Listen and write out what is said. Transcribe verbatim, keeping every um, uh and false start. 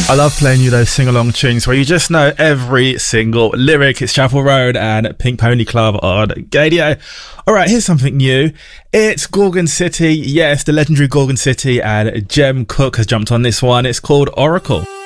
I love playing you those sing-along tunes where you just know every single lyric. It's Chapel Road and Pink Pony Club on Gaydio. Alright, here's something new. It's Gorgon City. Yes, the legendary Gorgon City, and Jem Cook has jumped on this one. It's called Oracle.